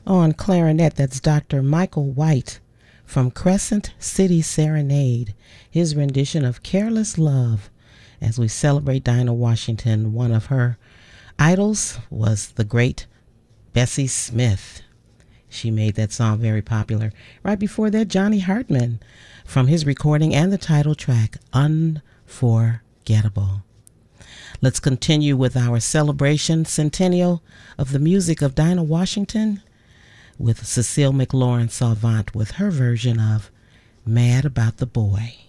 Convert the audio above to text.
On clarinet, that's Dr. Michael White from Crescent City Serenade, his rendition of Careless Love. As we celebrate Dinah Washington, one of her idols was the great Bessie Smith. She made that song very popular. Right before that, Johnny Hartman from his recording and the title track, Unforgettable. Let's continue with our celebration centennial of the music of Dinah Washington with Cecile McLaurin Salvant with her version of Mad About the Boy.